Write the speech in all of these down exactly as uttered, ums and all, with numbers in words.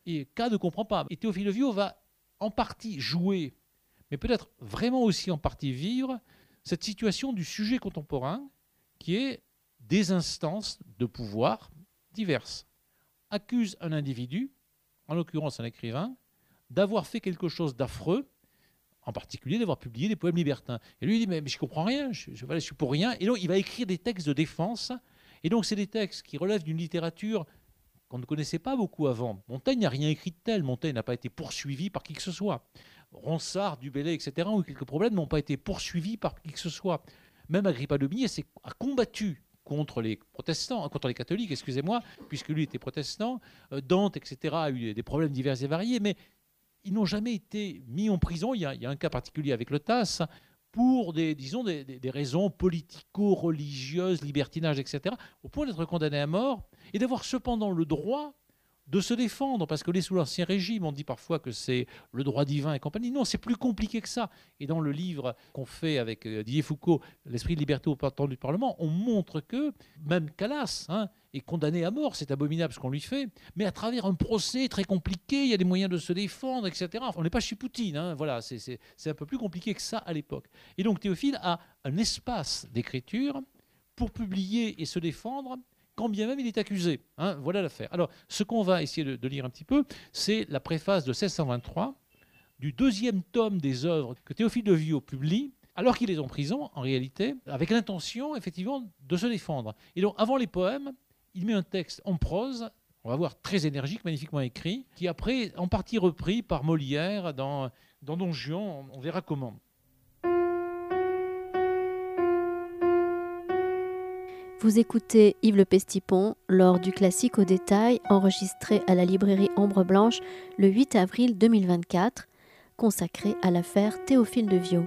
Et K ne comprend pas. Et Théophile de Viau va en partie jouer, mais peut-être vraiment aussi en partie vivre, cette situation du sujet contemporain qui est des instances de pouvoir diverses. Accuse un individu, en l'occurrence un écrivain, d'avoir fait quelque chose d'affreux, en particulier d'avoir publié des poèmes libertins. Et lui il dit, mais, mais je ne comprends rien, je, je, je suis pour rien. Et donc il va écrire des textes de défense, et donc c'est des textes qui relèvent d'une littérature qu'on ne connaissait pas beaucoup avant. Montaigne n'a rien écrit de tel, Montaigne n'a pas été poursuivi par qui que ce soit. Ronsard, Du Bellay, et cetera, ont eu quelques problèmes, n'ont pas été poursuivis par qui que ce soit. Même Agrippa de Millet a combattu contre les protestants, contre les catholiques, excusez-moi, puisque lui était protestant. Dante, et cetera, a eu des problèmes divers et variés, mais ils n'ont jamais été mis en prison. Il y a, il y a un cas particulier avec le Tasse, pour des, disons, des, des, des raisons politico-religieuses, libertinage, et cetera, au point d'être condamnés à mort et d'avoir cependant le droit de se défendre, parce que les sous l'Ancien Régime, on dit parfois que c'est le droit divin et compagnie. Non, c'est plus compliqué que ça. Et dans le livre qu'on fait avec Didier Foucault, L'esprit de liberté au temps du Parlement, on montre que même Calas hein, est condamné à mort, c'est abominable ce qu'on lui fait, mais à travers un procès très compliqué, il y a des moyens de se défendre, et cetera. Enfin, on n'est pas chez Poutine, hein, voilà, c'est, c'est, c'est un peu plus compliqué que ça à l'époque. Et donc Théophile a un espace d'écriture pour publier et se défendre, quand bien même il est accusé. Hein, voilà l'affaire. Alors, ce qu'on va essayer de, de lire un petit peu, c'est la préface de seize cent vingt-trois du deuxième tome des œuvres que Théophile de Viau publie, alors qu'il est en prison, en réalité, avec l'intention, effectivement, de se défendre. Et donc, avant les poèmes, il met un texte en prose, on va voir très énergique, magnifiquement écrit, qui après est en partie repris par Molière dans, dans Don Juan, on verra comment. Vous écoutez Yves Le Pestipon lors du Classique au détail, enregistré à la librairie Ombre Blanche le huit avril deux mille vingt-quatre, consacré à l'affaire Théophile de Viau.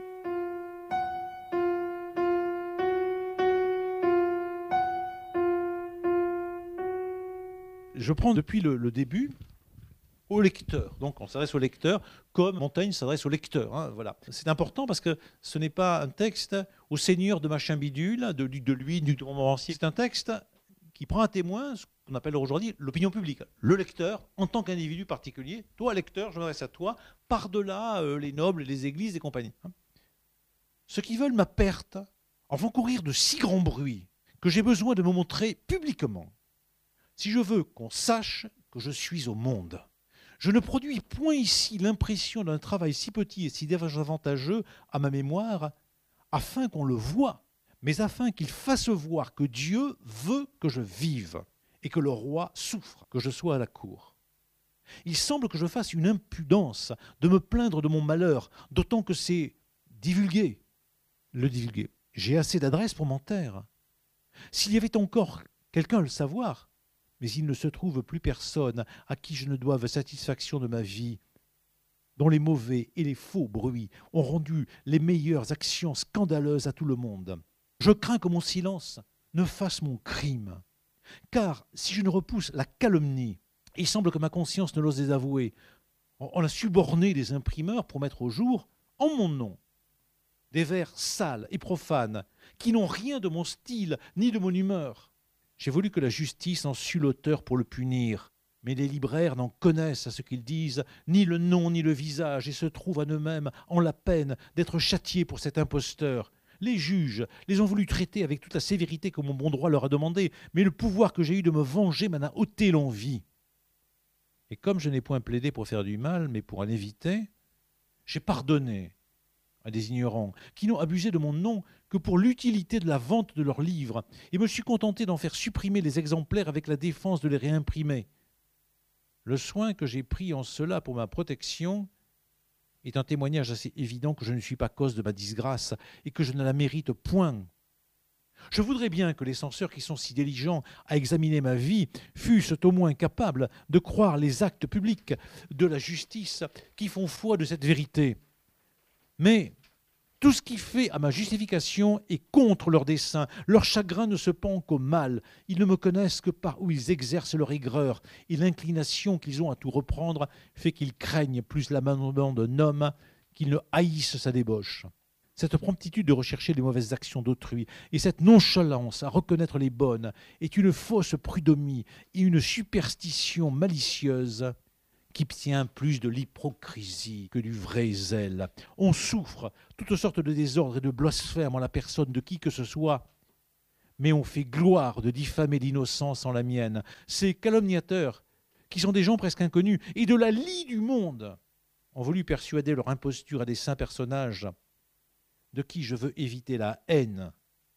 Je prends depuis le, le début au lecteur. Donc on s'adresse au lecteur comme Montaigne s'adresse au lecteur. Hein, voilà. C'est important parce que ce n'est pas un texte au seigneur de machin bidule, de, de lui, du Montmorency. C'est un texte qui prend à témoin ce qu'on appelle aujourd'hui l'opinion publique. Le lecteur, en tant qu'individu particulier, toi lecteur, je m'adresse à toi, par-delà euh, les nobles, les églises et compagnie. Hein. Ceux qui veulent ma perte en font courir de si grands bruits que j'ai besoin de me montrer publiquement. Si je veux qu'on sache que je suis au monde, je ne produis point ici l'impression d'un travail si petit et si désavantageux à ma mémoire, afin qu'on le voie, mais afin qu'il fasse voir que Dieu veut que je vive et que le roi souffre que je sois à la cour. Il semble que je fasse une impudence de me plaindre de mon malheur, d'autant que c'est divulgué. Le divulguer. J'ai assez d'adresse pour m'en taire. S'il y avait encore quelqu'un à le savoir, mais il ne se trouve plus personne à qui je ne doive satisfaction de ma vie, dont les mauvais et les faux bruits ont rendu les meilleures actions scandaleuses à tout le monde. Je crains que mon silence ne fasse mon crime, car si je ne repousse la calomnie, il semble que ma conscience ne l'ose désavouer, on a suborné des imprimeurs pour mettre au jour, en mon nom, des vers sales et profanes, qui n'ont rien de mon style ni de mon humeur. J'ai voulu que la justice en sût l'auteur pour le punir, mais les libraires n'en connaissent à ce qu'ils disent ni le nom ni le visage et se trouvent en eux-mêmes en la peine d'être châtiés pour cet imposteur. Les juges les ont voulu traiter avec toute la sévérité que mon bon droit leur a demandé, mais le pouvoir que j'ai eu de me venger m'en a ôté l'envie. Et comme je n'ai point plaidé pour faire du mal, mais pour en éviter, j'ai pardonné à des ignorants qui n'ont abusé de mon nom que pour l'utilité de la vente de leurs livres, et me suis contenté d'en faire supprimer les exemplaires avec la défense de les réimprimer. Le soin que j'ai pris en cela pour ma protection est un témoignage assez évident que je ne suis pas cause de ma disgrâce et que je ne la mérite point. Je voudrais bien que les censeurs qui sont si diligents à examiner ma vie fussent au moins capables de croire les actes publics de la justice qui font foi de cette vérité. Mais tout ce qui fait à ma justification est contre leur dessein. Leur chagrin ne se pend qu'au mal. Ils ne me connaissent que par où ils exercent leur aigreur. Et l'inclination qu'ils ont à tout reprendre fait qu'ils craignent plus l'amendement d'un homme qu'ils ne haïssent sa débauche. Cette promptitude de rechercher les mauvaises actions d'autrui et cette nonchalance à reconnaître les bonnes est une fausse prud'homie et une superstition malicieuse qui tient plus de l'hypocrisie que du vrai zèle. On souffre toutes sortes de désordres et de blasphèmes en la personne de qui que ce soit, mais on fait gloire de diffamer l'innocence en la mienne. Ces calomniateurs, qui sont des gens presque inconnus, et de la lie du monde, ont voulu persuader leur imposture à des saints personnages de qui je veux éviter la haine,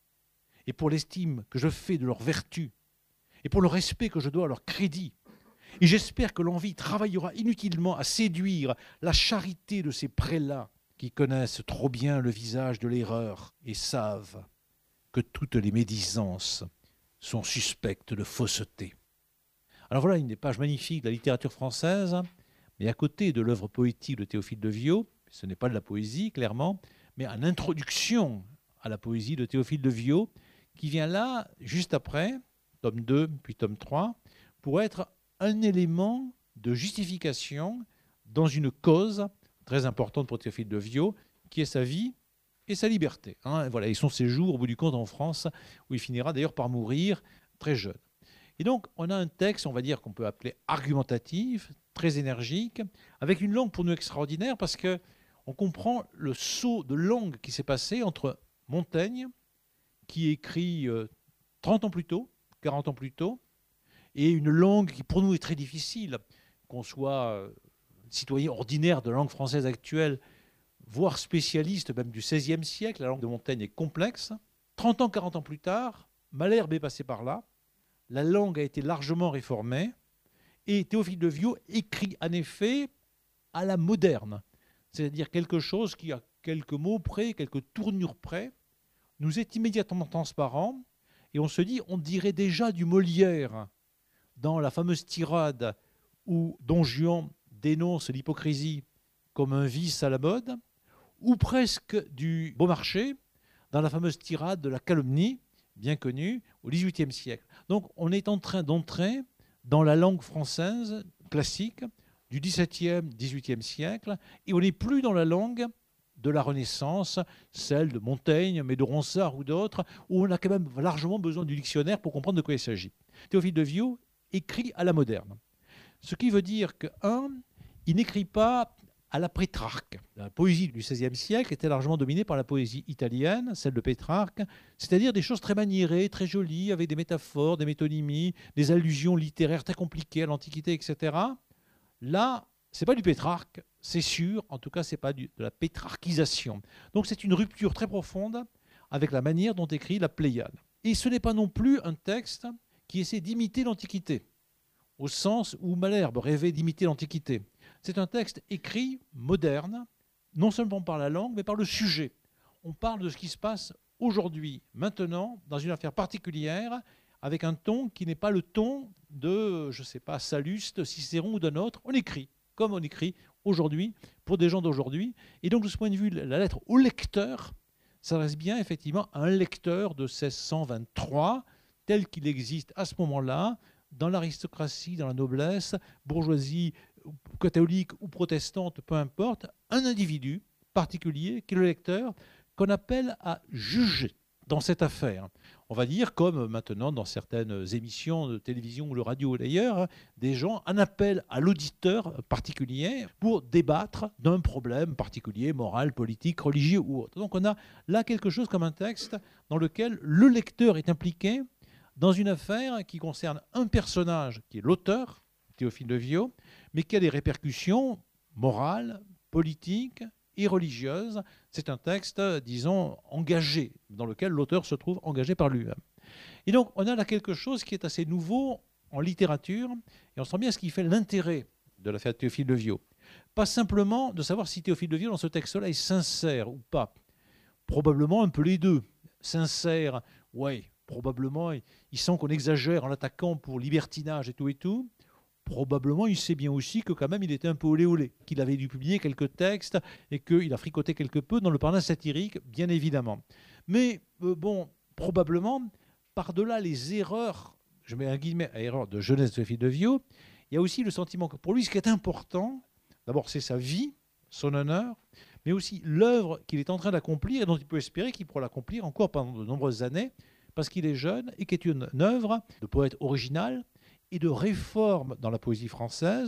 et pour l'estime que je fais de leur vertu, et pour le respect que je dois à leur crédit. Et j'espère que l'envie travaillera inutilement à séduire la charité de ces prélats qui connaissent trop bien le visage de l'erreur et savent que toutes les médisances sont suspectes de fausseté. Alors voilà une des pages magnifiques de la littérature française, mais à côté de l'œuvre poétique de Théophile de Viau, ce n'est pas de la poésie clairement, mais une introduction à la poésie de Théophile de Viau, qui vient là, juste après, tome deux, puis tome trois, pour être un élément de justification dans une cause très importante pour Théophile de Viau, qui est sa vie et sa liberté. Hein, voilà, et son séjour, au bout du compte, en France, où il finira d'ailleurs par mourir très jeune. Et donc, on a un texte, on va dire, qu'on peut appeler argumentatif, très énergique, avec une langue pour nous extraordinaire, parce qu'on comprend le saut de langue qui s'est passé entre Montaigne, qui écrit euh, trente ans plus tôt, quarante ans plus tôt, et une langue qui pour nous est très difficile, qu'on soit euh, citoyen ordinaire de la langue française actuelle, voire spécialiste même du seizième siècle, la langue de Montaigne est complexe. trente ans, quarante ans plus tard, Malherbe est passé par là, la langue a été largement réformée, et Théophile de Viau écrit en effet à la moderne, c'est-à-dire quelque chose qui, à quelques mots près, quelques tournures près, nous est immédiatement transparent, et on se dit, on dirait déjà du Molière, dans la fameuse tirade où Don Juan dénonce l'hypocrisie comme un vice à la mode, ou presque du Beaumarchais, dans la fameuse tirade de la calomnie, bien connue, au dix-huitième siècle. Donc on est en train d'entrer dans la langue française classique du dix-septième, dix-huitième siècle, et on n'est plus dans la langue de la Renaissance, celle de Montaigne, mais de Ronsard ou d'autres, où on a quand même largement besoin du dictionnaire pour comprendre de quoi il s'agit. Théophile de Viau écrit à la moderne. Ce qui veut dire que, un, il n'écrit pas à la Pétrarque. La poésie du seizième siècle était largement dominée par la poésie italienne, celle de Pétrarque, c'est-à-dire des choses très maniérées, très jolies, avec des métaphores, des métonymies, des allusions littéraires très compliquées à l'Antiquité, et cetera. Là, ce n'est pas du Pétrarque, c'est sûr, en tout cas, ce n'est pas du, de la pétrarchisation. Donc c'est une rupture très profonde avec la manière dont écrit la Pléiade. Et ce n'est pas non plus un texte qui essaie d'imiter l'Antiquité, au sens où Malherbe rêvait d'imiter l'Antiquité. C'est un texte écrit, moderne, non seulement par la langue, mais par le sujet. On parle de ce qui se passe aujourd'hui, maintenant, dans une affaire particulière, avec un ton qui n'est pas le ton de, je ne sais pas, Salluste, Cicéron ou d'un autre. On écrit, comme on écrit aujourd'hui, pour des gens d'aujourd'hui. Et donc, de ce point de vue, la lettre au lecteur s'adresse bien, effectivement, à un lecteur de seize cent vingt-trois, tel qu'il existe à ce moment-là, dans l'aristocratie, dans la noblesse, bourgeoisie, catholique ou protestante, peu importe, un individu particulier qui est le lecteur, qu'on appelle à juger dans cette affaire. On va dire, comme maintenant dans certaines émissions de télévision ou de radio d'ailleurs, des gens en appellent à l'auditeur particulier pour débattre d'un problème particulier, moral, politique, religieux ou autre. Donc on a là quelque chose comme un texte dans lequel le lecteur est impliqué dans une affaire qui concerne un personnage qui est l'auteur, Théophile de Viau, mais qui a des répercussions morales, politiques et religieuses. C'est un texte, disons, engagé, dans lequel l'auteur se trouve engagé par lui-même. Et donc, on a là quelque chose qui est assez nouveau en littérature, et on sent bien ce qui fait l'intérêt de l'affaire de Théophile de Viau. Pas simplement de savoir si Théophile de Viau, dans ce texte-là, est sincère ou pas. Probablement un peu les deux. Sincère, oui, probablement, il sent qu'on exagère en l'attaquant pour libertinage et tout et tout. Probablement, il sait bien aussi que quand même, il était un peu olé olé, qu'il avait dû publier quelques textes et qu'il a fricoté quelque peu dans le Parnasse satirique, bien évidemment. Mais euh, bon, probablement, par-delà les erreurs, je mets un guillemet à erreur de jeunesse de Théophile de Viau, il y a aussi le sentiment que pour lui, ce qui est important, d'abord, c'est sa vie, son honneur, mais aussi l'œuvre qu'il est en train d'accomplir et dont il peut espérer qu'il pourra l'accomplir encore pendant de nombreuses années, parce qu'il est jeune et qui est une œuvre de poète original et de réforme dans la poésie française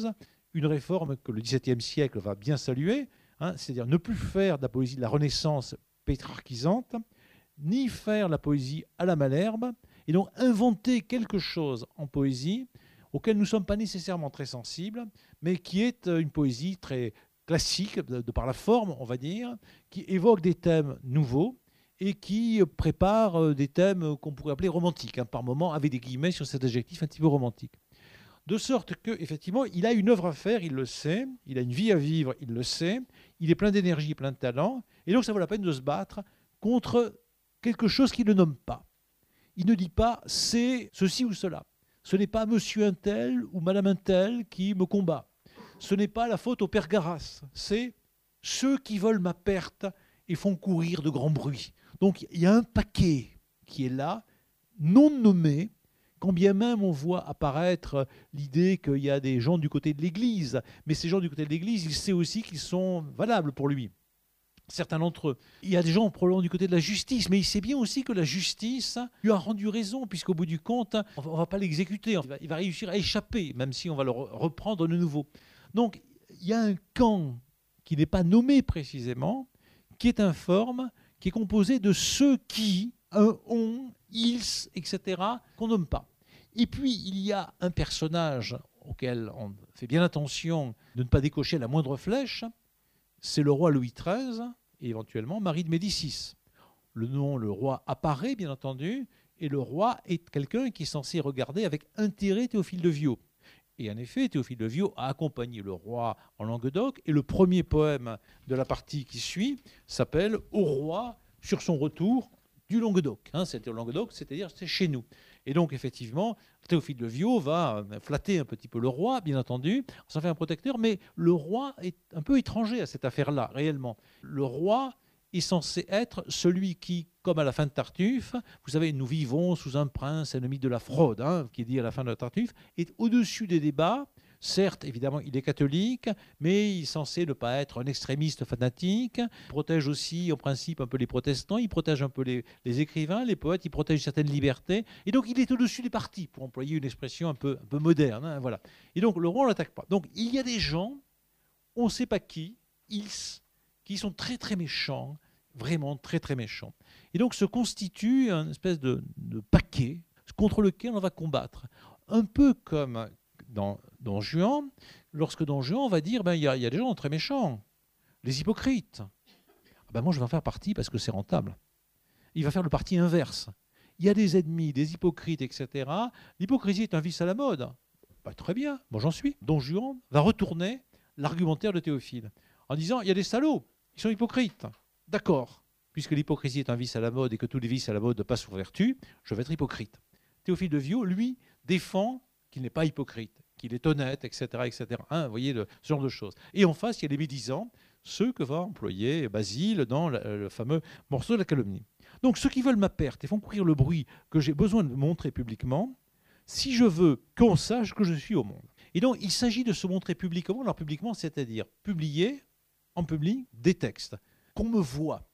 une réforme que le dix-septième siècle va bien saluer, hein, c'est-à-dire ne plus faire de la poésie de la Renaissance pétrarchisante, ni faire la poésie à la Malherbe, et donc inventer quelque chose en poésie auquel nous ne sommes pas nécessairement très sensibles, mais qui est une poésie très classique, de, de par la forme, on va dire, qui évoque des thèmes nouveaux et qui prépare des thèmes qu'on pourrait appeler romantiques, hein, par moments, avec des guillemets sur cet adjectif un petit peu romantique. De sorte qu'effectivement, il a une œuvre à faire, il le sait, il a une vie à vivre, il le sait, il est plein d'énergie, plein de talent, et donc ça vaut la peine de se battre contre quelque chose qu'il ne nomme pas. Il ne dit pas « c'est ceci ou cela ». Ce n'est pas monsieur un tel ou madame un tel qui me combat. Ce n'est pas la faute au père Garas, c'est ceux qui veulent ma perte et font courir de grands bruits. Donc il y a un paquet qui est là, non nommé, quand bien même on voit apparaître l'idée qu'il y a des gens du côté de l'Église, mais ces gens du côté de l'Église, il sait aussi qu'ils sont valables pour lui. Certains d'entre eux. Il y a des gens probablement du côté de la justice, mais il sait bien aussi que la justice lui a rendu raison, puisqu'au bout du compte, on ne va pas l'exécuter, il va, il va réussir à échapper, même si on va le reprendre de nouveau. Donc, il y a un camp qui n'est pas nommé précisément, qui est informe, qui est composé de ceux qui, un on, ils, et cetera, qu'on nomme pas. Et puis, il y a un personnage auquel on fait bien attention de ne pas décocher la moindre flèche, c'est le roi Louis treize, et éventuellement Marie de Médicis. Le nom, le roi apparaît, bien entendu, et le roi est quelqu'un qui est censé regarder avec intérêt Théophile de Viau. Et en effet, Théophile de Viau a accompagné le roi en Languedoc, et le premier poème de la partie qui suit s'appelle « Au roi sur son retour du Languedoc ». Hein, c'était au Languedoc, c'est-à-dire c'est chez nous. Et donc, effectivement, Théophile de Viau va flatter un petit peu le roi, bien entendu, ça fait un protecteur, mais le roi est un peu étranger à cette affaire-là, réellement. Le roi est censé être celui qui, comme à la fin de Tartuffe, vous savez, nous vivons sous un prince ennemi de la fraude, hein, qui dit à la fin de Tartuffe, est au-dessus des débats. Certes, évidemment, il est catholique, mais il est censé ne pas être un extrémiste fanatique. Il protège aussi, en principe, un peu les protestants, il protège un peu les, les écrivains, les poètes, il protège certaines libertés. Et donc, il est au-dessus des partis, pour employer une expression un peu, un peu moderne. Hein, voilà. Et donc, le roi, on ne l'attaque pas. Donc, il y a des gens, on ne sait pas qui, ils, qui sont très, très méchants, vraiment très, très méchants. Et donc, se constitue une espèce de, de paquet contre lequel on va combattre. Un peu comme dans Don Juan, lorsque Don Juan va dire ben, y, a, y a des gens très méchants, les hypocrites. Ah ben moi, je vais en faire partie parce que c'est rentable. Il va faire le parti inverse. Il y a des ennemis, des hypocrites, et cetera. L'hypocrisie est un vice à la mode. Ben, très bien, moi j'en suis. Don Juan va retourner l'argumentaire de Théophile en disant il y a des salauds, ils sont hypocrites. D'accord, puisque l'hypocrisie est un vice à la mode et que tous les vices à la mode passent aux vertus, je vais être hypocrite. Théophile de Viau, lui, défend qu'il n'est pas hypocrite, qu'il est honnête, et cetera, et cetera. Hein, vous voyez, le, ce genre de choses. Et en face, il y a les médisants, ceux que va employer Basile dans le, le fameux morceau de la calomnie. Donc, ceux qui veulent ma perte et font courir le bruit que j'ai besoin de montrer publiquement, si je veux qu'on sache que je suis au monde. Et donc, il s'agit de se montrer publiquement, alors publiquement, c'est-à-dire publier en public des textes, qu'on me voit.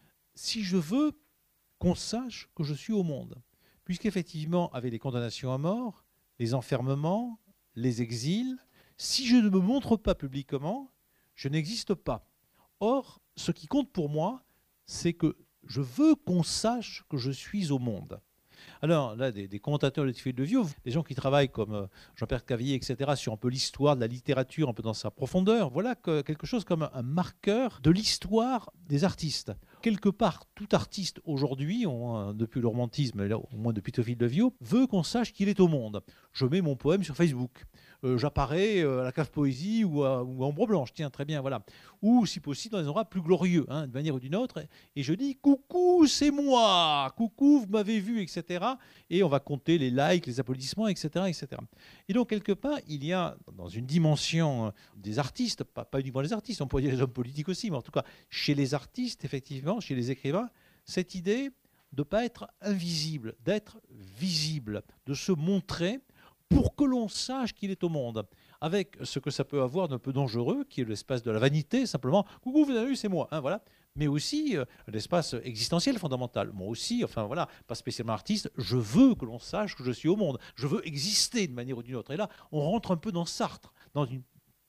Si je veux qu'on sache que je suis au monde. Puisqu'effectivement, avec les condamnations à mort, les enfermements, les exils, si je ne me montre pas publiquement, je n'existe pas. Or, ce qui compte pour moi, c'est que je veux qu'on sache que je suis au monde. Alors là, des, des commentateurs de Théophile de Viau, des gens qui travaillent comme Jean-Pierre Cavalier, et cetera, sur un peu l'histoire de la littérature, un peu dans sa profondeur, voilà que, quelque chose comme un marqueur de l'histoire des artistes. Quelque part, tout artiste aujourd'hui, depuis le romantisme, là, au moins depuis Théophile de Viau, veut qu'on sache qu'il est au monde. Je mets mon poème sur Facebook. Euh, j'apparais à la Cave Poésie ou à, ou à Ombre Blanche, tiens, très bien, voilà. Ou, si possible, dans des endroits plus glorieux, hein, d'une manière ou d'une autre. Et je dis, coucou, c'est moi, coucou, vous m'avez vu, et cetera. Et on va compter les likes, les applaudissements, et cetera, et cetera. Et donc, quelque part, il y a, dans une dimension des artistes, pas, pas uniquement les artistes, on pourrait dire les hommes politiques aussi, mais en tout cas, chez les artistes, effectivement, chez les écrivains, cette idée de ne pas être invisible, d'être visible, de se montrer pour que l'on sache qu'il est au monde, avec ce que ça peut avoir d'un peu dangereux, qui est l'espace de la vanité, simplement, coucou, vous avez vu, c'est moi, hein, voilà. Mais aussi euh, l'espace existentiel fondamental. Moi aussi, enfin voilà, pas spécialement artiste, je veux que l'on sache que je suis au monde, je veux exister d'une manière ou d'une autre. Et là, on rentre un peu dans Sartre, dans une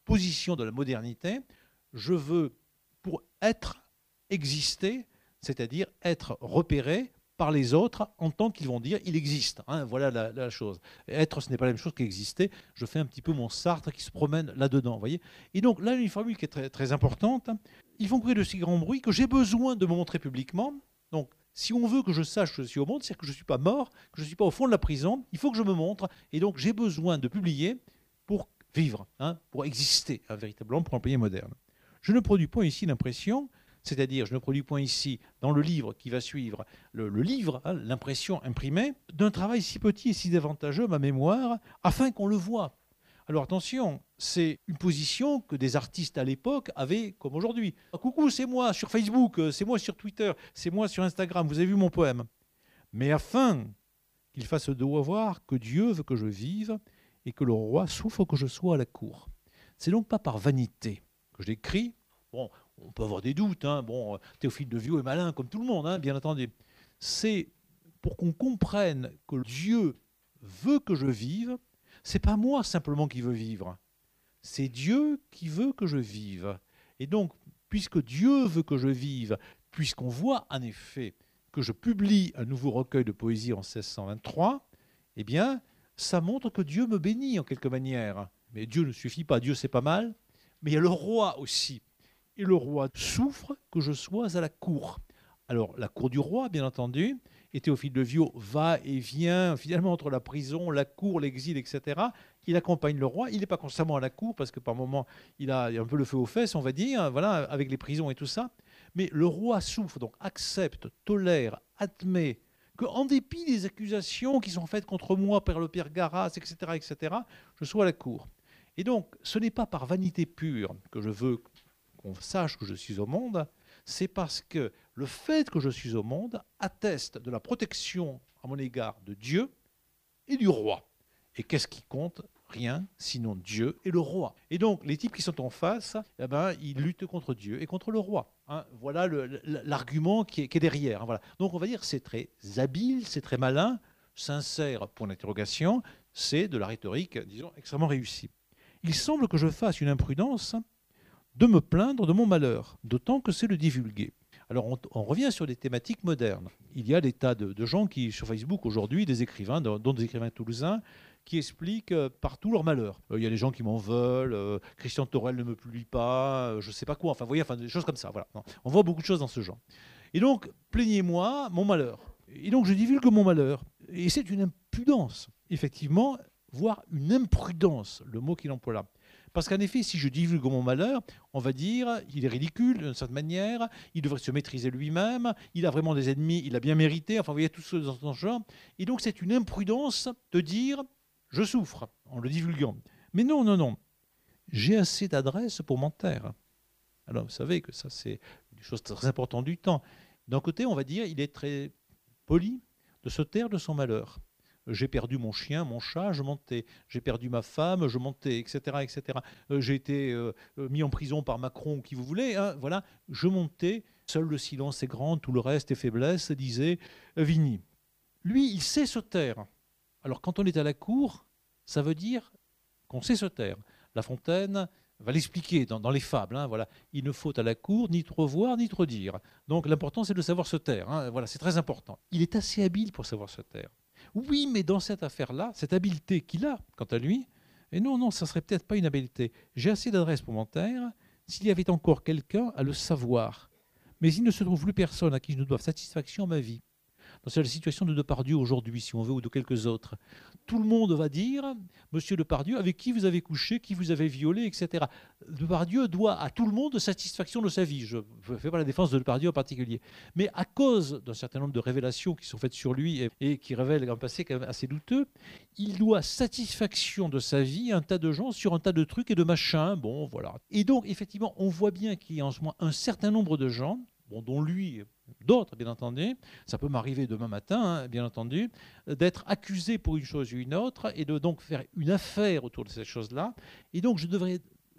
position de la modernité. Je veux, pour être, exister, c'est-à-dire être repéré par les autres en tant qu'ils vont dire il existe. Hein, voilà la, la chose. Être, ce n'est pas la même chose qu'exister. Je fais un petit peu mon Sartre qui se promène là-dedans. Voyez. Et donc là, une formule qui est très, très importante. Ils font courir de si grands bruits que j'ai besoin de me montrer publiquement. Donc, si on veut que je sache que je suis au monde, c'est-à-dire que je ne suis pas mort, que je ne suis pas au fond de la prison, il faut que je me montre. Et donc, j'ai besoin de publier pour vivre, hein, pour exister, hein, véritablement, pour employer moderne. Je ne produis pas ici l'impression, c'est-à-dire je ne produis point ici, dans le livre qui va suivre, le, le livre, hein, l'impression imprimée, d'un travail si petit et si désavantageux, ma mémoire, afin qu'on le voie. Alors attention, c'est une position que des artistes à l'époque avaient comme aujourd'hui. Ah, coucou, c'est moi sur Facebook, c'est moi sur Twitter, c'est moi sur Instagram, vous avez vu mon poème. Mais afin qu'il fasse devoir que Dieu veut que je vive et que le roi souffre que je sois à la cour. C'est donc pas par vanité que j'écris. Bon, on peut avoir des doutes, hein. Bon, Théophile de Viau est malin comme tout le monde, hein, bien entendu. C'est pour qu'on comprenne que Dieu veut que je vive. C'est pas moi simplement qui veux vivre, c'est Dieu qui veut que je vive. Et donc, puisque Dieu veut que je vive, puisqu'on voit en effet que je publie un nouveau recueil de poésie en seize cent vingt-trois, eh bien, ça montre que Dieu me bénit en quelque manière. Mais Dieu ne suffit pas, Dieu c'est pas mal, mais il y a le roi aussi. Et le roi souffre que je sois à la cour. Alors, la cour du roi, bien entendu, et Théophile de Viau va et vient finalement entre la prison, la cour, l'exil, et cetera. Il accompagne le roi. Il n'est pas constamment à la cour parce que par moments, il a un peu le feu aux fesses, on va dire, voilà, avec les prisons et tout ça. Mais le roi souffre, donc accepte, tolère, admet qu'en dépit des accusations qui sont faites contre moi par le père Garas, et cetera, et cetera, je sois à la cour. Et donc, ce n'est pas par vanité pure que je veux qu'on sache que je suis au monde, c'est parce que le fait que je suis au monde atteste de la protection à mon égard de Dieu et du roi. Et qu'est-ce qui compte? Rien, sinon Dieu et le roi. Et donc, les types qui sont en face, eh ben, ils luttent contre Dieu et contre le roi. Hein, voilà le, l'argument qui est, qui est derrière. Hein, voilà. Donc, on va dire c'est très habile, c'est très malin, sincère, point d'interrogation, c'est de la rhétorique, disons, extrêmement réussie. Il semble que je fasse une imprudence de me plaindre de mon malheur, d'autant que c'est le divulguer. Alors on, on revient sur des thématiques modernes. Il y a des tas de, de gens qui, sur Facebook aujourd'hui, des écrivains, dont des écrivains toulousains, qui expliquent euh, partout leur malheur. Euh, il y a des gens qui m'en veulent, euh, Christian Torel ne me publie pas, euh, je ne sais pas quoi, enfin vous voyez, enfin, des choses comme ça. Voilà. Non, on voit beaucoup de choses dans ce genre. Et donc, plaignez-moi mon malheur. Et donc, je divulgue mon malheur. Et c'est une impudence, effectivement, voire une imprudence, le mot qu'il emploie là. Parce qu'en effet, si je divulgue mon malheur, on va dire il est ridicule d'une certaine manière, il devrait se maîtriser lui-même, il a vraiment des ennemis, il a bien mérité, enfin vous voyez tout ce dans ce genre. Et donc c'est une imprudence de dire je souffre en le divulguant. Mais non, non, non. J'ai assez d'adresse pour m'en taire. Alors vous savez que ça c'est une chose très importante du temps. D'un côté, on va dire il est très poli de se taire de son malheur. J'ai perdu mon chien, mon chat, je montais. J'ai perdu ma femme, je montais, et cetera, et cetera. Euh, j'ai été euh, mis en prison par Macron, qui vous voulez. Hein, voilà, je montais. Seul le silence est grand, tout le reste est faiblesse, disait Vigny. Lui, il sait se taire. Alors, quand on est à la cour, ça veut dire qu'on sait se taire. La Fontaine va l'expliquer dans, dans les fables. Hein, voilà. Il ne faut à la cour ni trop voir, ni trop dire. Donc, l'important, c'est de savoir se taire. Hein, voilà, c'est très important. Il est assez habile pour savoir se taire. Oui, mais dans cette affaire-là, cette habileté qu'il a, quant à lui, et non, non, ça ne serait peut-être pas une habileté. J'ai assez d'adresse pour m'en taire, s'il y avait encore quelqu'un à le savoir. Mais il ne se trouve plus personne à qui je ne doive satisfaction à ma vie. C'est la situation de Depardieu aujourd'hui, si on veut, ou de quelques autres. Tout le monde va dire, monsieur Depardieu, avec qui vous avez couché, qui vous avez violé, et cetera. Depardieu doit à tout le monde satisfaction de sa vie. Je ne fais pas la défense de Depardieu en particulier. Mais à cause d'un certain nombre de révélations qui sont faites sur lui et, et qui révèlent un passé quand même assez douteux, il doit satisfaction de sa vie à un tas de gens sur un tas de trucs et de machins. Bon, voilà. Et donc, effectivement, on voit bien qu'il y a en ce moment un certain nombre de gens, bon, dont lui, d'autres, bien entendu, ça peut m'arriver demain matin, hein, bien entendu, d'être accusé pour une chose ou une autre et de donc faire une affaire autour de cette chose-là. Et donc, je devrais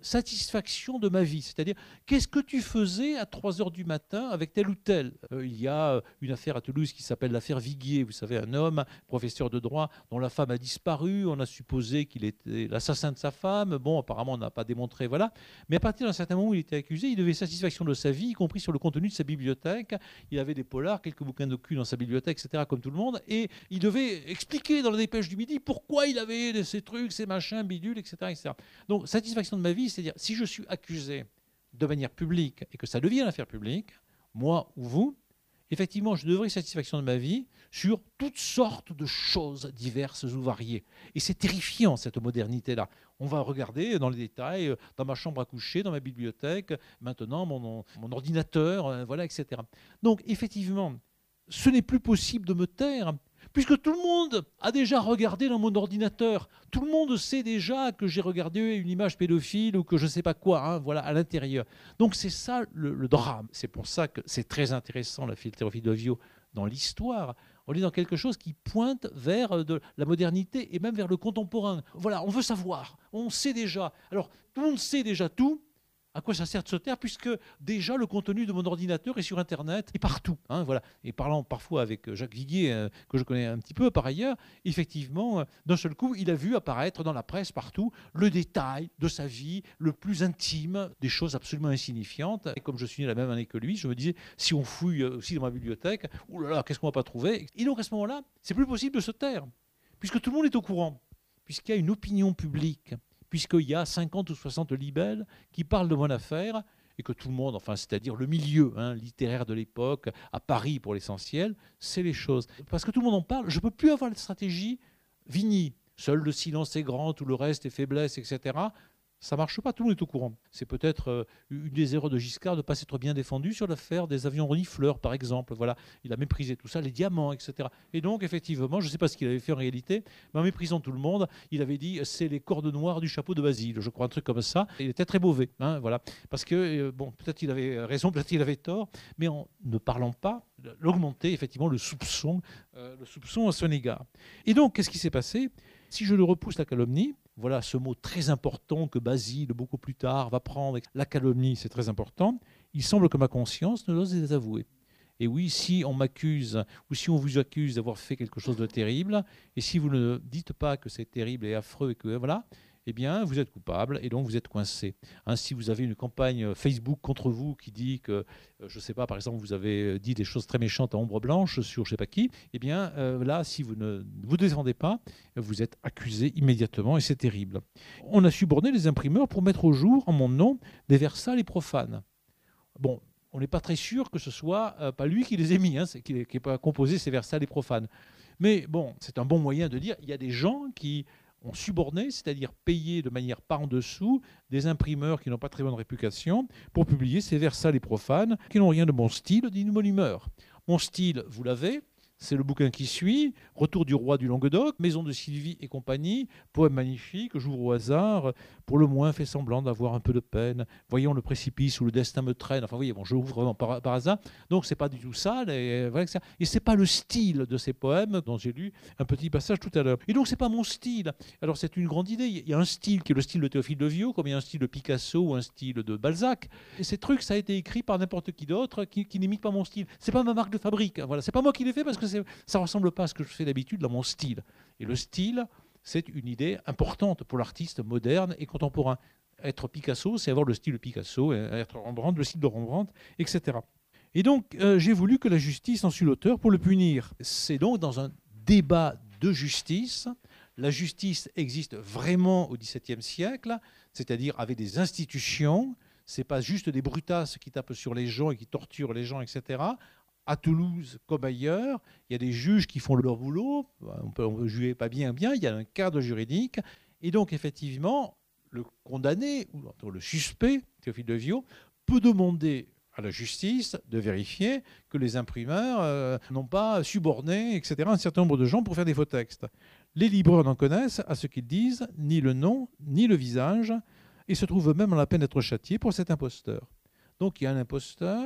satisfaction de ma vie. C'est-à-dire, qu'est-ce que tu faisais à trois heures du matin avec tel ou tel? euh, Il y a une affaire à Toulouse qui s'appelle l'affaire Viguier. Vous savez, un homme, professeur de droit, dont la femme a disparu. On a supposé qu'il était l'assassin de sa femme. Bon, apparemment, on n'a pas démontré, voilà. Mais à partir d'un certain moment où il était accusé, il devait satisfaction de sa vie, y compris sur le contenu de sa bibliothèque. Il avait des polars, quelques bouquins de cul dans sa bibliothèque, et cetera, comme tout le monde. Et il devait expliquer dans la dépêche du midi pourquoi il avait ces trucs, ces machins, bidules, et cetera, et cetera. Donc, satisfaction de ma vie, c'est-à-dire, si je suis accusé de manière publique et que ça devient une affaire publique, moi ou vous, effectivement, je devrais satisfaction de ma vie sur toutes sortes de choses diverses ou variées. Et c'est terrifiant, cette modernité-là. On va regarder dans les détails, dans ma chambre à coucher, dans ma bibliothèque, maintenant mon, mon ordinateur, voilà, et cetera. Donc, effectivement, ce n'est plus possible de me taire, puisque tout le monde a déjà regardé dans mon ordinateur. Tout le monde sait déjà que j'ai regardé une image pédophile ou que je ne sais pas quoi, hein, voilà, à l'intérieur. Donc c'est ça le, le drame. C'est pour ça que c'est très intéressant, la Théophile de Viau, dans l'histoire. On est dans quelque chose qui pointe vers de la modernité et même vers le contemporain. Voilà, on veut savoir, on sait déjà. Alors, tout le monde sait déjà tout. À quoi ça sert de se taire, puisque déjà le contenu de mon ordinateur est sur Internet et partout. Hein, voilà. Et parlant parfois avec Jacques Viguier, euh, que je connais un petit peu par ailleurs, effectivement, euh, d'un seul coup, il a vu apparaître dans la presse partout le détail de sa vie, le plus intime, des choses absolument insignifiantes. Et comme je suis né la même année que lui, je me disais, si on fouille aussi dans ma bibliothèque, oh là là, qu'est-ce qu'on va pas trouver? Et donc à ce moment-là, c'est plus possible de se taire, puisque tout le monde est au courant, puisqu'il y a une opinion publique, puisqu'il y a cinquante ou soixante libelles qui parlent de mon affaire et que tout le monde, enfin, c'est-à-dire le milieu hein, littéraire de l'époque, à Paris pour l'essentiel, c'est les choses. Parce que tout le monde en parle, je ne peux plus avoir la stratégie Vigny. Seul le silence est grand, tout le reste est faiblesse, et cetera. Ça ne marche pas, tout le monde est au courant. C'est peut-être euh, une des erreurs de Giscard de ne pas s'être bien défendu sur l'affaire des avions renifleurs, par exemple. Voilà. Il a méprisé tout ça, les diamants, et cetera. Et donc, effectivement, je ne sais pas ce qu'il avait fait en réalité, mais en méprisant tout le monde, il avait dit c'est les cordes noires du chapeau de Basile, je crois, un truc comme ça. Et il était très mauvais. Hein, voilà. Parce que, euh, bon, peut-être il avait raison, peut-être il avait tort, mais en ne parlant pas, l'augmenter, effectivement, le soupçon, euh, le soupçon à son égard. Et donc, qu'est-ce qui s'est passé? Si je le repousse, la calomnie, voilà ce mot très important que Basile, beaucoup plus tard, va prendre. La calomnie, c'est très important. Il semble que ma conscience ne l'ose les avouer. Et oui, si on m'accuse, ou si on vous accuse d'avoir fait quelque chose de terrible, et si vous ne dites pas que c'est terrible et affreux, et que voilà, eh bien, vous êtes coupable et donc vous êtes coincé. Hein, si vous avez une campagne Facebook contre vous qui dit que, je ne sais pas, par exemple, vous avez dit des choses très méchantes à ombre blanche sur je ne sais pas qui, eh bien, euh, là, si vous ne vous défendez pas, vous êtes accusé immédiatement et c'est terrible. On a suborné les imprimeurs pour mettre au jour, en mon nom, des versals et profanes. Bon, on n'est pas très sûr que ce soit euh, pas lui qui les ait mis, hein, qui n'ait pas composé ces versals et profanes. Mais bon, c'est un bon moyen de dire, il y a des gens qui ont suborné, c'est-à-dire payé de manière par en dessous des imprimeurs qui n'ont pas très bonne réputation pour publier ces versals et profanes qui n'ont rien de mon style ni de mon humeur. Mon style, vous l'avez, c'est le bouquin qui suit, Retour du roi du Languedoc, Maison de Sylvie et compagnie, poème magnifique, j'ouvre au hasard, pour le moins fait semblant d'avoir un peu de peine, voyons le précipice où le destin me traîne, enfin vous voyez, bon, je ouvre vraiment par, par hasard, donc c'est pas du tout ça, et, voilà, et c'est pas le style de ces poèmes dont j'ai lu un petit passage tout à l'heure. Et donc c'est pas mon style. Alors c'est une grande idée, il y a un style qui est le style de Théophile de Viau, comme il y a un style de Picasso ou un style de Balzac, et ces trucs, ça a été écrit par n'importe qui d'autre qui, qui n'imite pas mon style. C'est pas ma marque de fabrique, voilà, c'est pas moi qui l'ai fait parce que ça ne ressemble pas à ce que je fais d'habitude dans mon style. Et le style, c'est une idée importante pour l'artiste moderne et contemporain. Être Picasso, c'est avoir le style de Picasso, être Rembrandt, le style de Rembrandt, et cetera. Et donc, euh, j'ai voulu que la justice en sût l'auteur pour le punir. C'est donc dans un débat de justice. La justice existe vraiment au XVIIe siècle, c'est-à-dire avec des institutions. Ce n'est pas juste des brutasses qui tapent sur les gens et qui torturent les gens, et cetera. À Toulouse comme ailleurs, il y a des juges qui font leur boulot, on peut, on peut juger pas bien, bien, il y a un cadre juridique, et donc effectivement, le condamné, ou le suspect, Théophile de Viau, peut demander à la justice de vérifier que les imprimeurs euh, n'ont pas suborné, et cetera, un certain nombre de gens pour faire des faux textes. Les libraires n'en connaissent, à ce qu'ils disent, ni le nom, ni le visage, et se trouvent même à la peine d'être châtiés pour cet imposteur. Donc il y a un imposteur.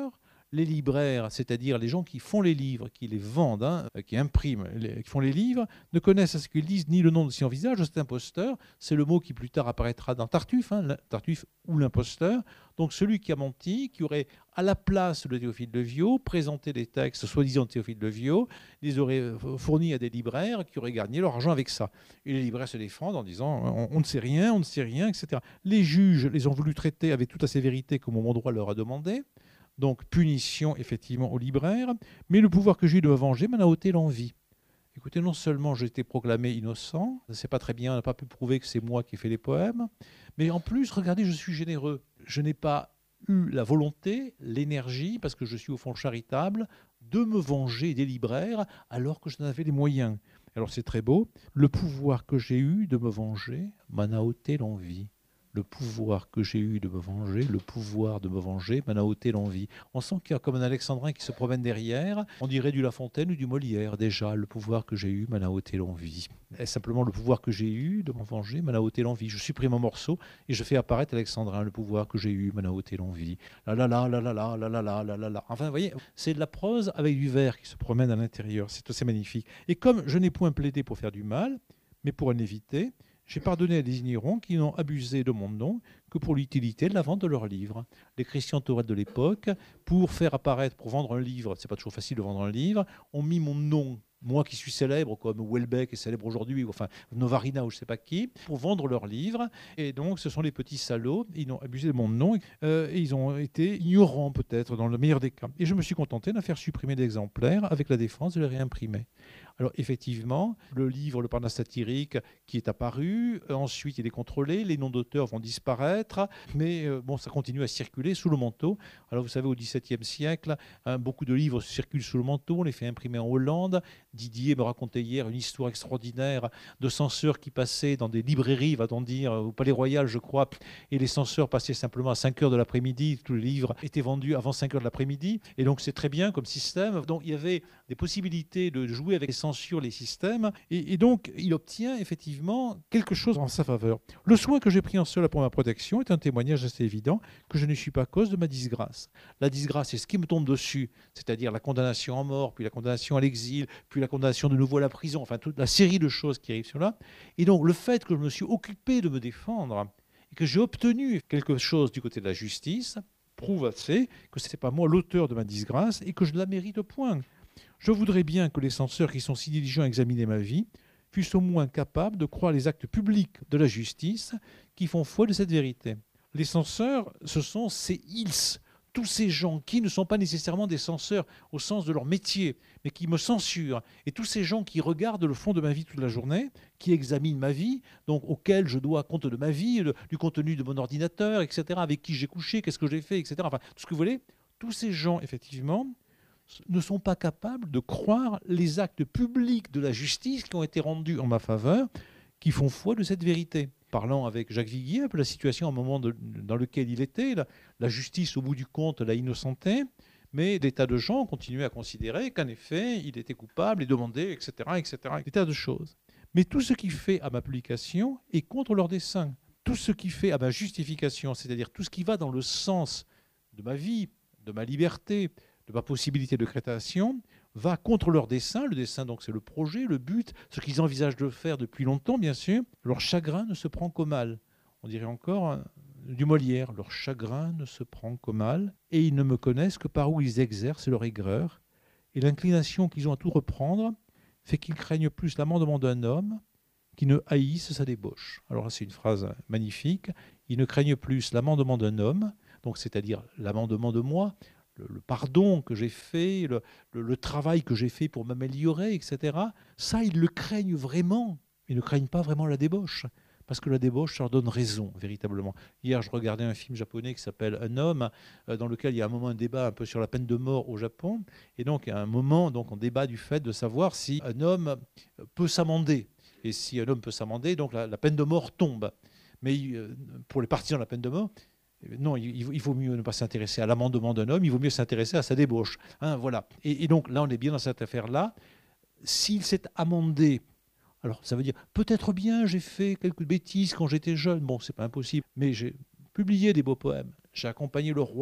les libraires, c'est-à-dire les gens qui font les livres, qui les vendent, hein, qui impriment, les, qui font les livres, ne connaissent à ce qu'ils disent ni le nom de son visage, cet imposteur. C'est le mot qui plus tard apparaîtra dans Tartuffe, hein, Tartuffe ou l'imposteur. Donc celui qui a menti, qui aurait à la place de Théophile de Viau présenté des textes soi-disant de Théophile de Viau, les aurait fournis à des libraires qui auraient gagné leur argent avec ça. Et les libraires se défendent en disant on, on ne sait rien, on ne sait rien, et cetera. Les juges les ont voulu traiter avec toute la sévérité que mon droit leur a demandé. Donc punition effectivement aux libraires, mais le pouvoir que j'ai eu de me venger m'en a ôté l'envie. Écoutez, non seulement j'ai été proclamé innocent, c'est pas très bien, on n'a pas pu prouver que c'est moi qui ai fait les poèmes, mais en plus, regardez, je suis généreux. Je n'ai pas eu la volonté, l'énergie, parce que je suis au fond charitable, de me venger des libraires alors que je n'en avais les moyens. Alors c'est très beau, le pouvoir que j'ai eu de me venger m'en a ôté l'envie. Le pouvoir que j'ai eu de me venger, le pouvoir de me venger m'en a ôté l'envie. On sent qu'il y a comme un alexandrin qui se promène derrière. On dirait du La Fontaine ou du Molière. Déjà, le pouvoir que j'ai eu m'en a ôté l'envie. Et simplement, le pouvoir que j'ai eu de me venger m'en a ôté l'envie. Je supprime un morceau et je fais apparaître alexandrin. Le pouvoir que j'ai eu m'en a ôté l'envie. La la la la la la la la la la la la. Enfin, vous voyez, c'est de la prose avec du vers qui se promène à l'intérieur. C'est assez magnifique. Et comme je n'ai point plaidé pour faire du mal, mais pour en éviter, j'ai pardonné à des ignorants qui n'ont abusé de mon nom que pour l'utilité de la vente de leurs livres. Les Christian Thorel de l'époque, pour faire apparaître, pour vendre un livre, c'est pas toujours facile de vendre un livre, ont mis mon nom, moi qui suis célèbre, comme Houellebecq est célèbre aujourd'hui, ou enfin Novarina ou je sais pas qui, pour vendre leurs livres. Et donc ce sont les petits salauds, ils ont abusé de mon nom, euh, et ils ont été ignorants peut-être dans le meilleur des cas. Et je me suis contenté d'en faire supprimer d'exemplaires avec la défense de les réimprimer. Alors effectivement, le livre Le Parnasse satirique qui est apparu, euh, ensuite il est contrôlé, les noms d'auteurs vont disparaître, mais euh, bon, ça continue à circuler sous le manteau. Alors vous savez, au dix-septième siècle, hein, beaucoup de livres circulent sous le manteau, on les fait imprimer en Hollande. Didier me racontait hier une histoire extraordinaire de censeurs qui passaient dans des librairies, va-t-on dire, au Palais Royal, je crois, et les censeurs passaient simplement à cinq heures de l'après-midi, tous les livres étaient vendus avant cinq heures de l'après-midi, et donc c'est très bien comme système. Donc il y avait des possibilités de jouer avec les censures, les systèmes, et, et donc il obtient effectivement quelque chose en sa faveur. Le soin que j'ai pris en cela pour ma protection est un témoignage assez évident que je ne suis pas cause de ma disgrâce. La disgrâce, c'est ce qui me tombe dessus, c'est-à-dire la condamnation à mort, puis la condamnation à l'exil, puis la condamnation de nouveau à la prison, enfin toute la série de choses qui arrivent sur là. Et donc le fait que je me suis occupé de me défendre et que j'ai obtenu quelque chose du côté de la justice prouve assez que ce n'est pas moi l'auteur de ma disgrâce et que je la mérite point. Je voudrais bien que les censeurs qui sont si diligents à examiner ma vie fussent au moins capables de croire les actes publics de la justice qui font foi de cette vérité. Les censeurs, ce sont ces ils, tous ces gens qui ne sont pas nécessairement des censeurs au sens de leur métier, mais qui me censurent, et tous ces gens qui regardent le fond de ma vie toute la journée, qui examinent ma vie, donc auxquels je dois compte de ma vie, le, du contenu de mon ordinateur, et cetera, avec qui j'ai couché, qu'est-ce que j'ai fait, et cetera. Enfin, tout ce que vous voulez, tous ces gens, effectivement, ne sont pas capables de croire les actes publics de la justice qui ont été rendus en ma faveur, qui font foi de cette vérité. Parlant avec Jacques Viguier, un peu la situation au moment de, dans lequel il était, la, la justice, au bout du compte, l'a innocenté, mais des tas de gens continuaient à considérer qu'en effet, il était coupable et demandait, et cetera, et cetera, des tas de choses. Mais tout ce qui fait à ma publication est contre leur dessein. Tout ce qui fait à ma justification, c'est-à-dire tout ce qui va dans le sens de ma vie, de ma liberté, de ma possibilité de création, va contre leur dessein. Le dessein, donc, c'est le projet, le but, ce qu'ils envisagent de faire depuis longtemps, bien sûr. Leur chagrin ne se prend qu'au mal. On dirait encore hein, du Molière. Leur chagrin ne se prend qu'au mal, et ils ne me connaissent que par où ils exercent leur aigreur. Et l'inclination qu'ils ont à tout reprendre fait qu'ils craignent plus l'amendement d'un homme qu'ils ne haïssent sa débauche. Alors là, c'est une phrase magnifique. Ils ne craignent plus l'amendement d'un homme, donc c'est-à-dire l'amendement de moi, le pardon que j'ai fait, le, le, le travail que j'ai fait pour m'améliorer, et cetera. Ça, ils le craignent vraiment. Ils ne craignent pas vraiment la débauche, parce que la débauche leur donne raison, véritablement. Hier, je regardais un film japonais qui s'appelle Un homme, dans lequel il y a un moment un débat un peu sur la peine de mort au Japon. Et donc, il y a un moment, donc, on débat du fait de savoir si un homme peut s'amender. Et si un homme peut s'amender, donc la, la peine de mort tombe. Mais pour les partisans de la peine de mort, non, il vaut mieux ne pas s'intéresser à l'amendement d'un homme, il vaut mieux s'intéresser à sa débauche. Hein, voilà. Et, et donc là, on est bien dans cette affaire-là. S'il s'est amendé, alors ça veut dire, peut-être bien, j'ai fait quelques bêtises quand j'étais jeune, bon, c'est pas impossible, mais j'ai publié des beaux poèmes, j'ai accompagné le roi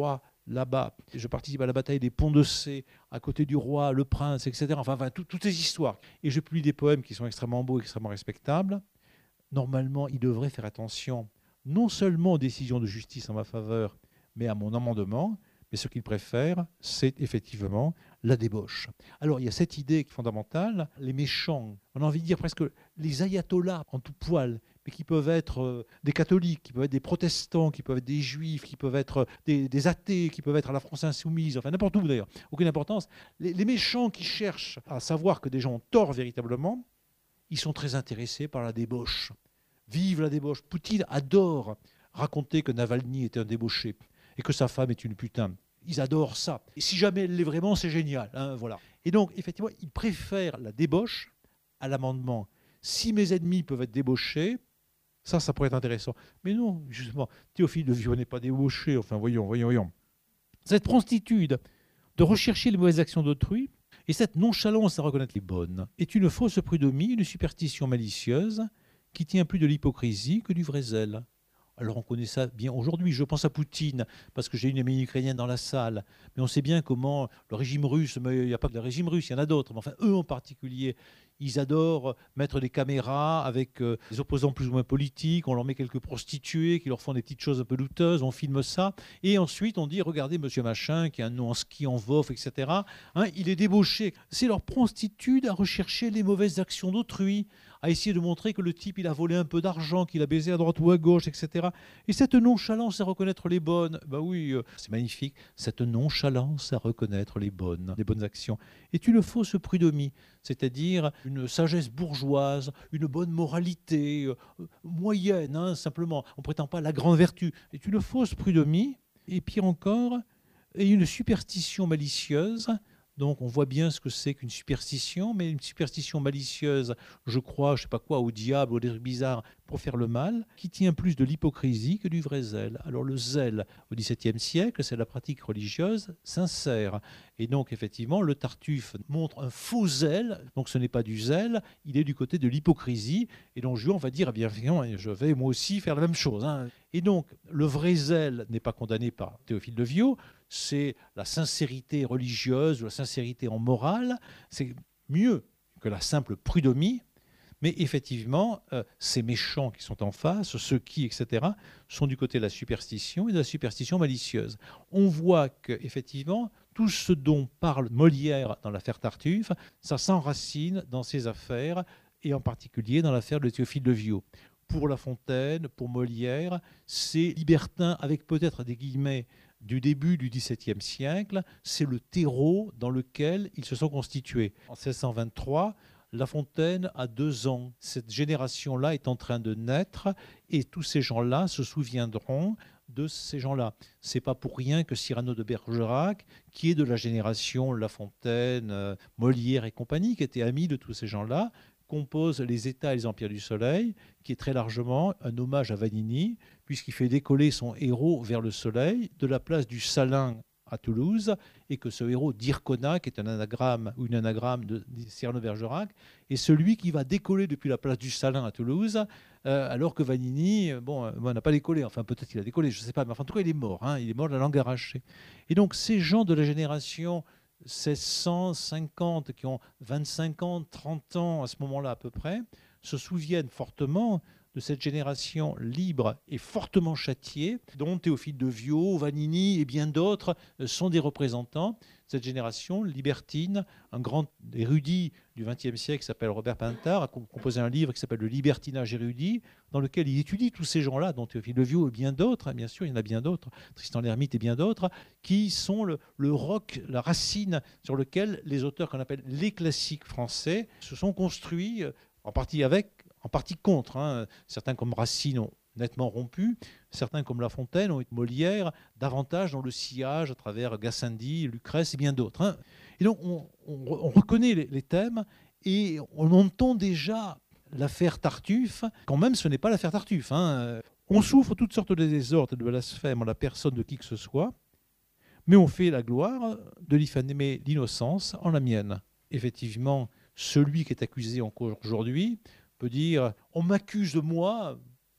là-bas, je participe à la bataille des Ponts de Cé, à côté du roi, le prince, et cetera. Enfin, enfin tout, toutes ces histoires. Et je publie des poèmes qui sont extrêmement beaux, extrêmement respectables. Normalement, il devrait faire attention non seulement aux décisions de justice en ma faveur, mais à mon amendement. Mais ce qu'il préfère, c'est effectivement la débauche. Alors, il y a cette idée fondamentale, les méchants, on a envie de dire presque les ayatollahs en tout poil, mais qui peuvent être euh, des catholiques, qui peuvent être des protestants, qui peuvent être des juifs, qui peuvent être des, des athées, qui peuvent être à la France insoumise, enfin n'importe où d'ailleurs, aucune importance. Les, les méchants qui cherchent à savoir que des gens ont tort véritablement, ils sont très intéressés par la débauche. Vive la débauche. Poutine adore raconter que Navalny était un débauché et que sa femme est une putain. Ils adorent ça. Et si jamais elle l'est vraiment, c'est génial. Hein, voilà. Et donc, effectivement, ils préfèrent la débauche à l'amendement. Si mes ennemis peuvent être débauchés, ça, ça pourrait être intéressant. Mais non, justement, Théophile de Viau n'est pas débauché. Enfin, voyons, voyons, voyons. Cette promptitude de rechercher les mauvaises actions d'autrui et cette nonchalance à reconnaître les bonnes est une fausse prud'homie, une superstition malicieuse qui tient plus de l'hypocrisie que du vrai zèle. Alors on connaît ça bien aujourd'hui. Je pense à Poutine, parce que j'ai une amie ukrainienne dans la salle. Mais on sait bien comment le régime russe, mais il n'y a pas que le régime russe, il y en a d'autres. Mais enfin, eux en particulier, ils adorent mettre des caméras avec euh, des opposants plus ou moins politiques. On leur met quelques prostituées qui leur font des petites choses un peu douteuses. On filme ça. Et ensuite, on dit, regardez monsieur machin, qui a un nom en ski, en vof, et cetera. Hein, il est débauché. C'est leur promptitude à rechercher les mauvaises actions d'autrui, à essayer de montrer que le type, il a volé un peu d'argent, qu'il a baisé à droite ou à gauche, et cetera. Et cette nonchalance à reconnaître les bonnes, bah oui, euh, c'est magnifique, cette nonchalance à reconnaître les bonnes, les bonnes actions, est une fausse prud'homie, c'est-à-dire une sagesse bourgeoise, une bonne moralité, euh, moyenne, hein, simplement. On ne prétend pas la grande vertu. C'est une fausse prud'homie, et pire encore, et une superstition malicieuse. Donc on voit bien ce que c'est qu'une superstition, mais une superstition malicieuse, je crois, je ne sais pas quoi, au diable, ou des trucs bizarres, pour faire le mal, qui tient plus de l'hypocrisie que du vrai zèle. Alors le zèle, au dix-septième siècle, c'est la pratique religieuse sincère. Et donc effectivement, le Tartuffe montre un faux zèle, donc ce n'est pas du zèle, il est du côté de l'hypocrisie, et donc Juan va dire, eh bien, je vais moi aussi faire la même chose. Hein. Et donc, le vrai zèle n'est pas condamné par Théophile de Viau, c'est la sincérité religieuse, la sincérité en morale, c'est mieux que la simple prud'homie, mais effectivement, euh, ces méchants qui sont en face, ceux qui, et cetera, sont du côté de la superstition et de la superstition malicieuse. On voit qu'effectivement, tout ce dont parle Molière dans l'affaire Tartuffe, ça s'enracine dans ces affaires, et en particulier dans l'affaire de Théophile de Viau. Pour La Fontaine, pour Molière, ces libertins, avec peut-être des guillemets, du début du dix-septième siècle, c'est le terreau dans lequel ils se sont constitués. En seize cent vingt-trois, La Fontaine a deux ans. Cette génération-là est en train de naître et tous ces gens-là se souviendront de ces gens-là. C'est pas pour rien que Cyrano de Bergerac, qui est de la génération La Fontaine, euh, Molière et compagnie, qui était ami de tous ces gens-là, compose Les États et les Empires du Soleil, qui est très largement un hommage à Vanini, puisqu'il fait décoller son héros vers le soleil de la place du Salin à Toulouse, et que ce héros d'Ircona, qui est un anagramme ou une anagramme de Cyrano de Bergerac, est celui qui va décoller depuis la place du Salin à Toulouse, euh, alors que Vanini, bon, euh, n'a pas décollé, enfin peut-être qu'il a décollé, je ne sais pas, mais enfin, en tout cas il est mort, hein, il est mort de la langue arrachée. Et donc ces gens de la génération seize cent cinquante, qui ont vingt-cinq ans, trente ans à ce moment-là à peu près, se souviennent fortement de cette génération libre et fortement châtiée, dont Théophile de Viau, Vanini et bien d'autres sont des représentants. Cette génération libertine, un grand érudit du vingtième siècle qui s'appelle Robert Pintard, a composé un livre qui s'appelle Le libertinage érudit, dans lequel il étudie tous ces gens-là, dont Théophile de Viau et bien d'autres, bien sûr, il y en a bien d'autres, Tristan l'Hermite et bien d'autres, qui sont le, le roc, la racine sur lequel les auteurs qu'on appelle les classiques français se sont construits, en partie avec, en partie contre. Hein. Certains comme Racine ont nettement rompu, certains comme La Fontaine ont été Molière, davantage dans le sillage à travers Gassendi, Lucrèce et bien d'autres. Hein. Et donc on, on, on reconnaît les, les thèmes et on entend déjà l'affaire Tartuffe, quand même ce n'est pas l'affaire Tartuffe. Hein. On souffre toutes sortes de désordres et de blasphèmes en la personne de qui que ce soit, mais on fait la gloire de diffamer l'innocence en la mienne. Effectivement, celui qui est accusé encore aujourd'hui peut dire « on m'accuse de moi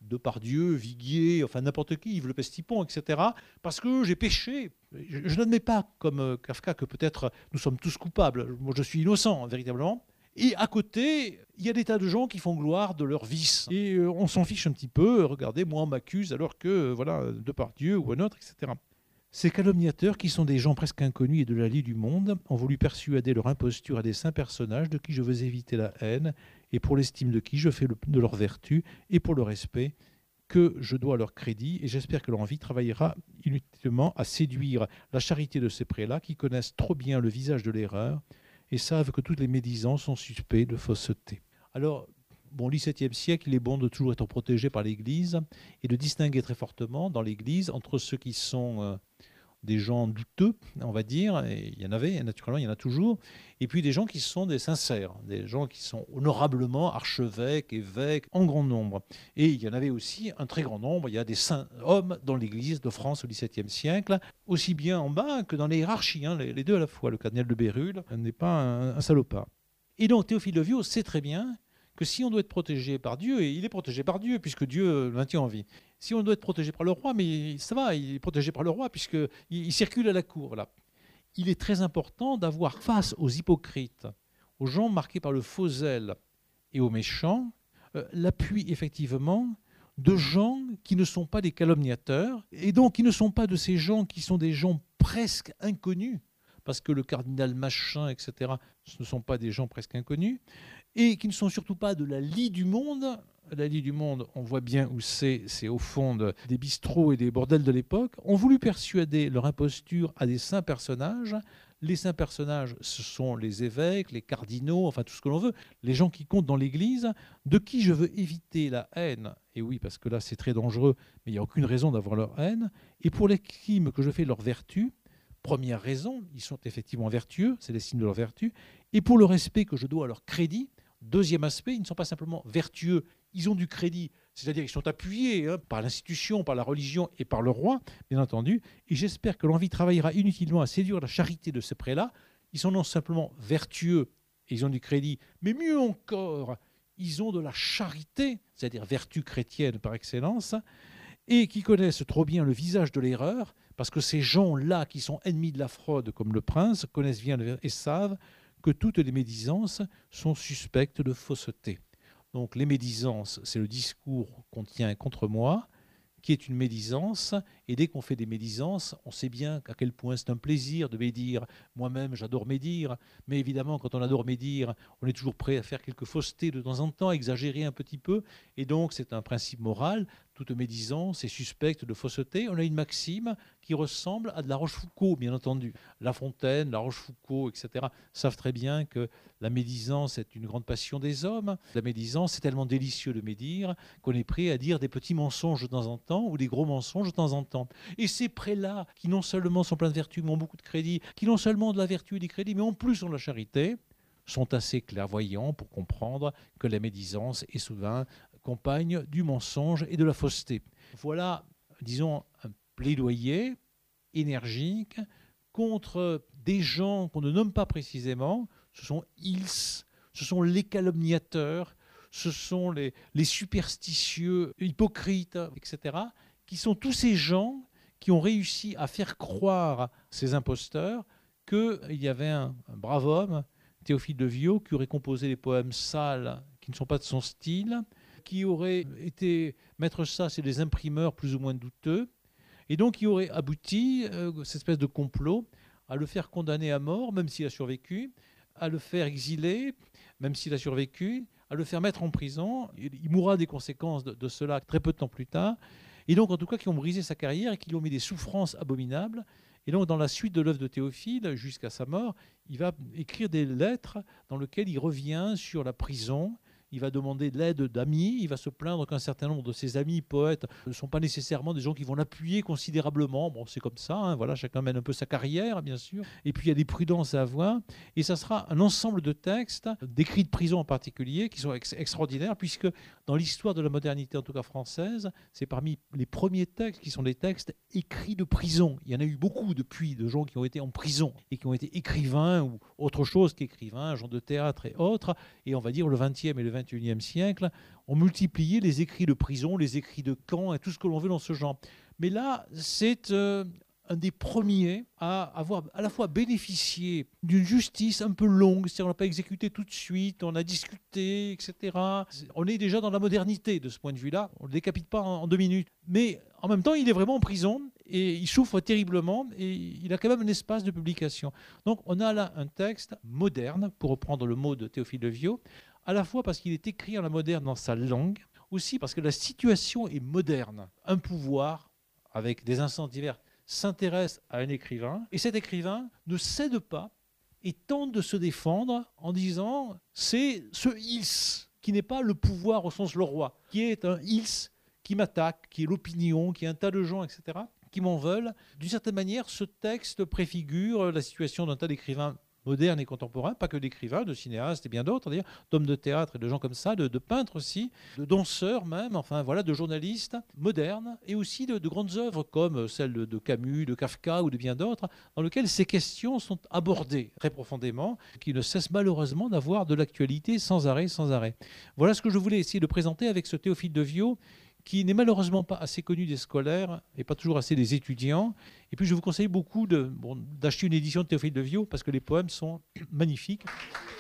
Depardieu, Viguier, enfin n'importe qui, Yves Le Pestipon, et cetera, parce que j'ai péché. Je, je n'admets pas, comme euh, Kafka, que peut-être nous sommes tous coupables. Moi, je suis innocent, véritablement. Et à côté, il y a des tas de gens qui font gloire de leur vice. Et euh, on s'en fiche un petit peu. Regardez, moi, on m'accuse alors que, euh, voilà, Depardieu ou un autre, et cetera. Ces calomniateurs, qui sont des gens presque inconnus et de la lie du monde, ont voulu persuader leur imposture à des saints personnages de qui je veux éviter la haine et pour l'estime de qui je fais le, de leur vertu et pour le respect que je dois à leur crédit. Et j'espère que leur envie travaillera inutilement à séduire la charité de ces prélats qui connaissent trop bien le visage de l'erreur et savent que tous les médisants sont suspects de fausseté. Alors, bon, au dix-septième siècle, il est bon de toujours être protégé par l'Église et de distinguer très fortement dans l'Église entre ceux qui sont euh, des gens douteux, on va dire, et il y en avait, naturellement, il y en a toujours, et puis des gens qui sont des sincères, des gens qui sont honorablement archevêques, évêques, en grand nombre. Et il y en avait aussi un très grand nombre, il y a des saints hommes dans l'Église de France au dix-septième siècle, aussi bien en bas que dans les hiérarchies, hein, les, les deux à la fois. Le cardinal de Bérulle n'est pas un, un salopard. Et donc Théophile de Viau sait très bien que si on doit être protégé par Dieu, et il est protégé par Dieu puisque Dieu le maintient en vie, si on doit être protégé par le roi, mais ça va, il est protégé par le roi puisqu'il il circule à la cour. Voilà. Il est très important d'avoir face aux hypocrites, aux gens marqués par le faux zèle et aux méchants, euh, l'appui effectivement de gens qui ne sont pas des calomniateurs, et donc qui ne sont pas de ces gens qui sont des gens presque inconnus, parce que le cardinal machin, et cetera, ce ne sont pas des gens presque inconnus, et qui ne sont surtout pas de la lie du monde. La lie du monde, on voit bien où c'est, c'est au fond de, des bistrots et des bordels de l'époque, ont voulu persuader leur imposture à des saints personnages. Les saints personnages, ce sont les évêques, les cardinaux, enfin tout ce que l'on veut, les gens qui comptent dans l'Église, de qui je veux éviter la haine. Et oui, parce que là c'est très dangereux, mais il n'y a aucune raison d'avoir leur haine. Et pour les crimes que je fais leur vertu, première raison, ils sont effectivement vertueux, c'est les signes de leur vertu. Et pour le respect que je dois à leur crédit, deuxième aspect, ils ne sont pas simplement vertueux, ils ont du crédit, c'est-à-dire qu'ils sont appuyés hein, par l'institution, par la religion et par le roi, bien entendu. Et j'espère que l'envie travaillera inutilement à séduire la charité de ces prélats. Ils sont non simplement vertueux et ils ont du crédit, mais mieux encore, ils ont de la charité, c'est-à-dire vertu chrétienne par excellence, et qui connaissent trop bien le visage de l'erreur, parce que ces gens-là qui sont ennemis de la fraude, comme le prince, connaissent bien et savent que toutes les médisances sont suspectes de fausseté. Donc les médisances, c'est le discours qu'on tient contre moi, qui est une médisance, et dès qu'on fait des médisances, on sait bien à quel point c'est un plaisir de médire. Moi-même, j'adore médire, mais évidemment, quand on adore médire, on est toujours prêt à faire quelques faussetés de temps en temps, à exagérer un petit peu, et donc c'est un principe moral. Toute médisance est suspecte de fausseté. On a une maxime qui ressemble à de la Rochefoucauld, bien entendu. La Fontaine, la Rochefoucauld, et cetera savent très bien que la médisance est une grande passion des hommes. La médisance, c'est tellement délicieux de médire qu'on est prêt à dire des petits mensonges de temps en temps ou des gros mensonges de temps en temps. Et ces prélats, qui non seulement sont pleins de vertu, mais ont beaucoup de crédit, qui non seulement ont de la vertu et des crédits, mais en plus ont de la charité, sont assez clairvoyants pour comprendre que la médisance est souvent compagne du mensonge et de la fausseté. Voilà, disons, un plaidoyer énergique contre des gens qu'on ne nomme pas précisément. Ce sont ils, ce sont les calomniateurs, ce sont les, les superstitieux, hypocrites, et cetera, qui sont tous ces gens qui ont réussi à faire croire ces imposteurs qu'il y avait un, un brave homme, Théophile de Viau, qui aurait composé des poèmes sales qui ne sont pas de son style, qui aurait été mettre ça, c'est des imprimeurs plus ou moins douteux, et donc qui aurait abouti, euh, cette espèce de complot, à le faire condamner à mort, même s'il a survécu, à le faire exiler, même s'il a survécu, à le faire mettre en prison. Il mourra des conséquences de, de cela très peu de temps plus tard, et donc en tout cas qui ont brisé sa carrière et qui lui ont mis des souffrances abominables. Et donc dans la suite de l'œuvre de Théophile, jusqu'à sa mort, il va écrire des lettres dans lesquelles il revient sur la prison. Il va demander de l'aide d'amis, il va se plaindre qu'un certain nombre de ses amis poètes ne sont pas nécessairement des gens qui vont l'appuyer considérablement. Bon, c'est comme ça, hein, voilà, chacun mène un peu sa carrière, bien sûr. Et puis il y a des prudences à avoir. Et ça sera un ensemble de textes, d'écrits de prison en particulier, qui sont ex- extraordinaires, puisque dans l'histoire de la modernité, en tout cas française, c'est parmi les premiers textes qui sont des textes écrits de prison. Il y en a eu beaucoup depuis, de gens qui ont été en prison et qui ont été écrivains ou autre chose qu'écrivains, gens de théâtre et autres. Et on va dire le vingtième et le vingt et unième siècle ont multiplié les écrits de prison, les écrits de camp et tout ce que l'on veut dans ce genre. Mais là, c'est euh, un des premiers à avoir à la fois bénéficié d'une justice un peu longue, c'est-à-dire on n'a pas exécuté tout de suite, on a discuté, et cetera. On est déjà dans la modernité de ce point de vue-là, on ne le décapite pas en, en deux minutes. Mais en même temps, il est vraiment en prison et il souffre terriblement et il a quand même un espace de publication. Donc on a là un texte moderne, pour reprendre le mot de Théophile de Viau, à la fois parce qu'il est écrit en la moderne dans sa langue, aussi parce que la situation est moderne. Un pouvoir avec des instances diverses, s'intéresse à un écrivain, et cet écrivain ne cède pas et tente de se défendre en disant c'est ce ils qui n'est pas le pouvoir au sens le roi, qui est un ils qui m'attaque, qui est l'opinion, qui est un tas de gens, et cetera, qui m'en veulent. D'une certaine manière, ce texte préfigure la situation d'un tas d'écrivains modernes et contemporains, pas que d'écrivains, de cinéastes et bien d'autres, d'ailleurs, d'hommes de théâtre et de gens comme ça, de, de peintres aussi, de danseurs même, enfin voilà, de journalistes modernes, et aussi de, de grandes œuvres comme celles de, de Camus, de Kafka ou de bien d'autres, dans lesquelles ces questions sont abordées très profondément, qui ne cessent malheureusement d'avoir de l'actualité sans arrêt, sans arrêt. Voilà ce que je voulais essayer de présenter avec ce Théophile de Viau, qui n'est malheureusement pas assez connu des scolaires et pas toujours assez des étudiants. Et puis je vous conseille beaucoup de, bon, d'acheter une édition de Théophile de Viau parce que les poèmes sont magnifiques.